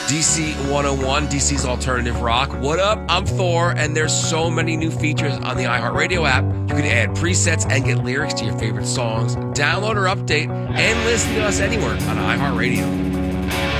DC 101, DC's Alternative Rock. What up? I'm Thor, and there's so many new features on the iHeartRadio app. You can add presets and get lyrics to your favorite songs, download or update, and listen to us anywhere on iHeartRadio.